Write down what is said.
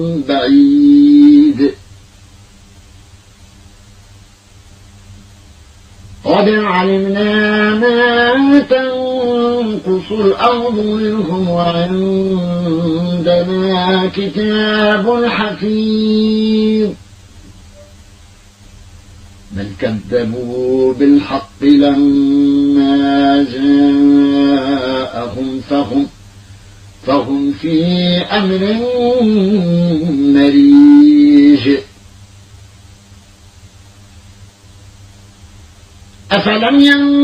بعيد قد علمنا ما تنقص الأرض منهم وعندنا كتاب حفيظ بل كذبوا بالحق لما جاءهم فهم في أمر مريج أفلم